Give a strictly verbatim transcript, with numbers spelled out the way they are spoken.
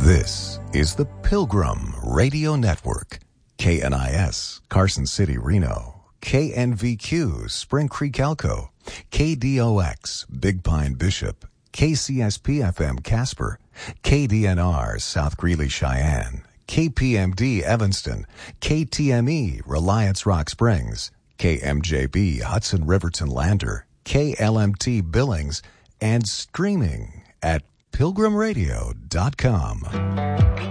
This is the Pilgrim Radio Network. K N I S, Carson City, Reno. K N V Q, Spring Creek, Elko. K D O X, Big Pine, Bishop. K C S P F M, Casper. K D N R, South Greeley, Cheyenne. K P M D, Evanston. K T M E, Reliance Rock Springs. K M J B, Hudson Riverton Lander. K L M T, Billings. And streaming at pilgrim radio dot com.